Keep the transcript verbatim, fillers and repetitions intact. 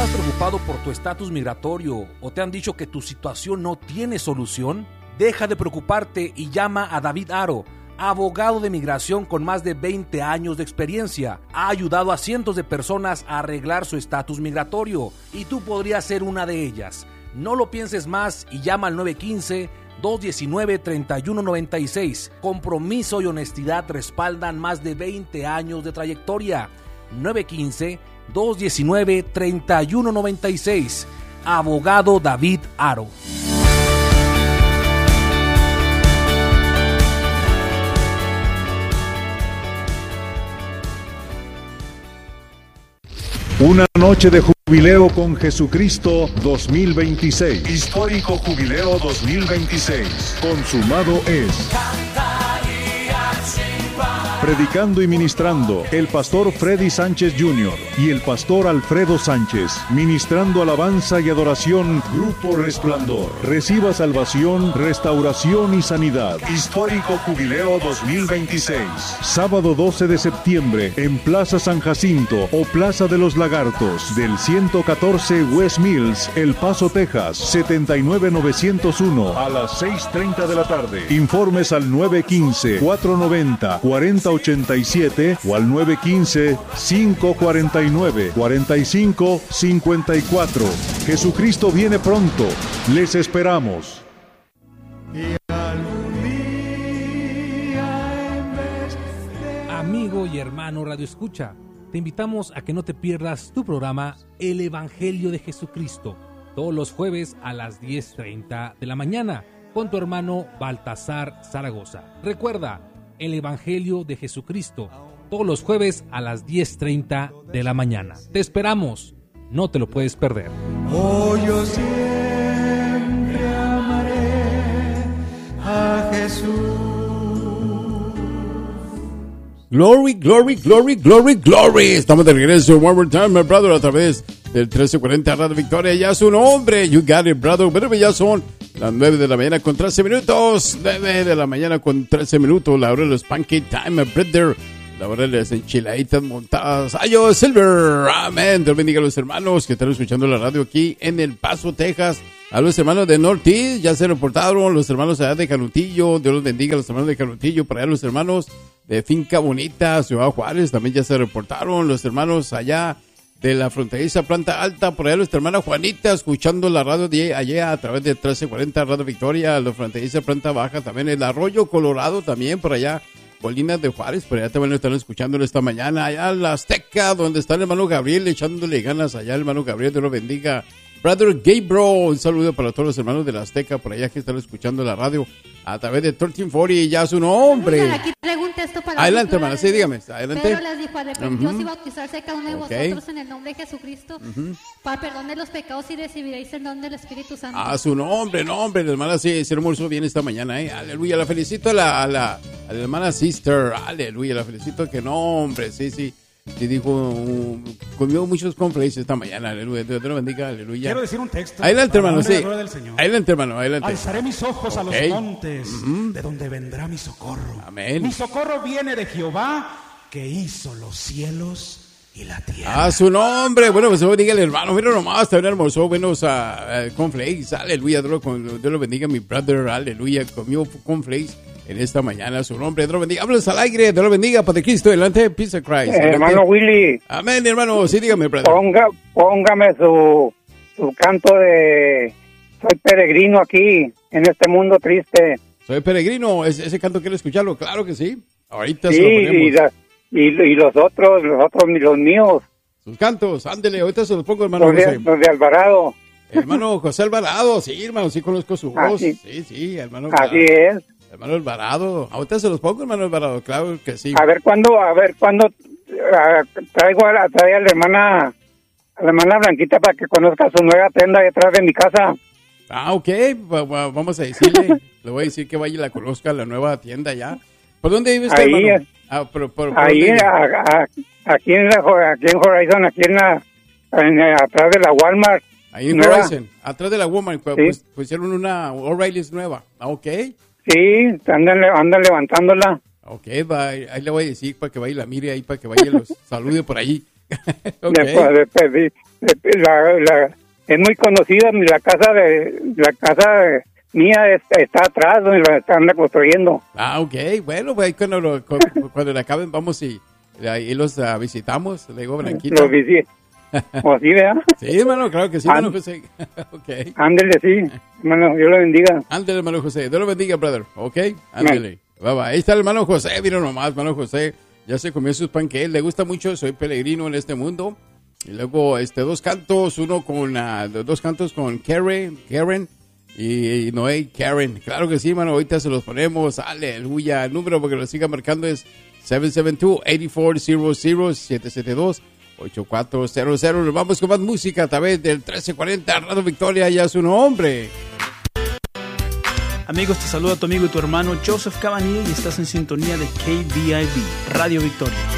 ¿Estás preocupado por tu estatus migratorio o te han dicho que tu situación no tiene solución? Deja de preocuparte y llama a David Aro, abogado de migración con más de veinte años de experiencia. Ha ayudado a cientos de personas a arreglar su estatus migratorio y tú podrías ser una de ellas. No lo pienses más y llama al nueve uno cinco, dos uno nueve, tres uno nueve seis. Compromiso y honestidad respaldan más de veinte años de trayectoria. nueve uno cinco, dos uno nueve, tres uno nueve seis. Abogado David Aro. Una noche de jubileo con Jesucristo dos mil veintiséis. Histórico Jubileo dos mil veintiséis. Consumado es. Predicando y ministrando el pastor Freddy Sánchez junior y el pastor Alfredo Sánchez. Ministrando alabanza y adoración, Grupo Resplandor. Reciba salvación, restauración y sanidad. Histórico Jubileo dos mil veintiséis. Sábado doce de septiembre en Plaza San Jacinto o Plaza de los Lagartos del ciento catorce West Mills, El Paso, Texas, setenta y nueve novecientos uno a las seis treinta de la tarde. Informes al nueve uno cinco, cuatro nueve cero, cuarenta ochenta y siete o al nueve uno cinco, cinco cuatro nueve, cuatro cinco cinco cuatro. Jesucristo viene pronto. Les esperamos. Amigo y hermano Radio Escucha, te invitamos a que no te pierdas tu programa El Evangelio de Jesucristo, todos los jueves a las diez treinta de la mañana, con tu hermano Baltasar Zaragoza. Recuerda, El Evangelio de Jesucristo, todos los jueves a las diez treinta de la mañana. Te esperamos, no te lo puedes perder. Oh, yo siempre amaré a Jesús. Glory, glory, glory, glory, glory. Estamos de regreso, one more time, my brother, a través del trece cuarenta Radio Victoria. Ya su nombre, you got it, brother. Bueno, ya son las nueve de la mañana con trece minutos. nueve de la mañana con trece minutos. La hora de los pancake time, my brother. La hora de las enchiladitas montadas. Ayo Silver. Amén. Dios bendiga a los hermanos que están escuchando la radio aquí en El Paso, Texas. A los hermanos de Northeast, ya se reportaron. Los hermanos allá de Canutillo. Dios los bendiga a los hermanos de Canutillo. Por allá los hermanos de Finca Bonita, Ciudad Juárez, también ya se reportaron. Los hermanos allá de la fronteriza Planta Alta, por allá nuestra hermana Juanita, escuchando la radio de allá a través de trece cuarenta Radio Victoria. La fronteriza Planta Baja, también el Arroyo Colorado, también por allá, Colinas de Juárez, por allá también lo están escuchando esta mañana. Allá la Azteca, donde está el hermano Gabriel echándole ganas allá, el hermano Gabriel, Dios lo bendiga. Brother Gabriel, un saludo para todos los hermanos de la Azteca, por allá que están escuchando la radio a través de trece cuarenta, ya su nombre. Aquí pregunta esto para adelante, hermana, sí, dígame, adelante. Pedro les dijo, arrepentidos Uh-huh. y bautizarse cada uno de Okay. vosotros en el nombre de Jesucristo Uh-huh. para perdón de los pecados y recibiréis el don del Espíritu Santo. A su nombre, nombre, la hermana sí, se almorzó bien esta mañana, eh. Aleluya, la felicito a la, a la, a la hermana Sister, aleluya, la felicito, que nombre, sí, sí. Sí, dijo, um, comió muchos cornflakes esta mañana, aleluya, Dios te lo bendiga, aleluya. Quiero decir un texto. Adelante, hermano, para la sí. gloria del Señor. Adelante, hermano, adelante. Alzaré mis ojos a los Okay. montes, Uh-huh. de donde vendrá mi socorro. Amén. Mi socorro viene de Jehová, que hizo los cielos y la tierra. A su nombre, bueno, pues bendiga el hermano, mira nomás, también almorzó buenos uh, uh, cornflakes, aleluya, Dios lo, Dios lo bendiga, mi brother, aleluya, comió cornflakes en esta mañana, a su nombre, Dios lo bendiga, háblanos al aire, Dios lo bendiga, Padre Cristo, delante, peace of Christ. Eh, hermano Willy. Amén, hermano, sí, dígame, brother. Ponga, póngame su, su canto de soy peregrino aquí, en este mundo triste. Soy peregrino, ¿ese, ese canto quiere escucharlo? Claro que sí, ahorita Sí, se lo ponemos. y, la- y, y los otros, los otros, los míos, Sus cantos, ándele, ahorita se los pongo, hermano los de, José. los de Alvarado. Hermano José Alvarado, sí, hermano, sí conozco su voz. Así. Sí, sí, hermano. Así es. Hermano Alvarado, ahorita se los pongo, hermano Alvarado, claro que sí. A ver cuándo, a ver cuándo ah, traigo a la, traigo a la hermana, a la hermana Blanquita para que conozca su nueva tienda detrás de mi casa. Ah, ok, va- va- vamos a decirle, le voy a decir que vaya y la conozca, la nueva tienda ya. ¿Por dónde vive usted, Ahí, hermano? eh. Ah, por, por, por Ahí, dónde? a- a- aquí en la, aquí en Horizon, aquí en la, en, atrás de la Walmart. Ahí en nueva. Horizon, atrás de la Walmart, pues, Sí. pues, pusieron una O'Reilly's nueva. Ah, ok, Sí, andan, le- andan levantándola. ok, va, ahí le voy a decir para que vaya y la mire ahí, para que vaya y los salude por ahí. Okay. De- de- de- de- la- la- es muy conocida, la casa de la casa de- mía es- está atrás, donde la están construyendo. Ah, ok. Bueno, pues cuando, lo- cu- cuando le acaben vamos y ahí los uh, visitamos. Le digo, Blanquita. Los visité. ¿O sí, verdad? Sí, hermano, claro que sí, And- hermano José. Ok. Ándele, sí. Hermano, Dios lo bendiga. Ándale, hermano José. Dios lo bendiga, brother. Ok. Ándale. Bye, bye. Ahí está el hermano José. Mira nomás, hermano José. Ya se comió sus panqueques. Le gusta mucho. Soy peregrino en este mundo. Y luego, este, dos cantos. Uno con, uh, dos cantos con Karen, Karen y, y Noé Karen. Claro que sí, hermano. Ahorita se los ponemos. Aleluya. El número porque lo siga marcando es siete siete dos, ocho cuatro cero cero, siete siete dos, ocho cuatro cero cero. Nos vamos con más música a través del trece cuarenta Radio Victoria. Ya su nombre. Amigos, te saluda tu amigo y tu hermano Joseph Cabanilla y estás en sintonía de K B I B, Radio Victoria.